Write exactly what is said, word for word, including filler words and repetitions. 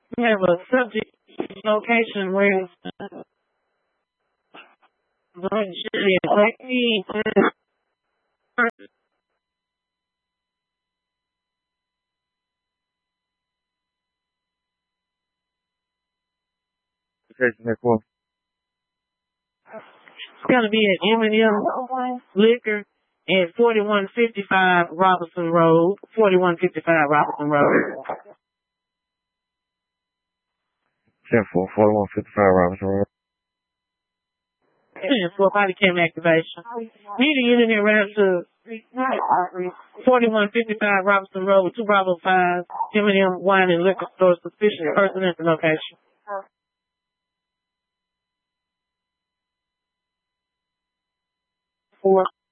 We have a subject location where it's going to be at M and M Liquor at forty-one fifty-five Robinson Road. forty-one fifty-five Robinson Road. ten four, forty-one fifty-five Robinson Road. ten four body cam activation. We need to get in there around to forty-one fifty-five Robinson Road, two Bravo five, M and M Wine and Liquor Store, suspicious person at the location. Four.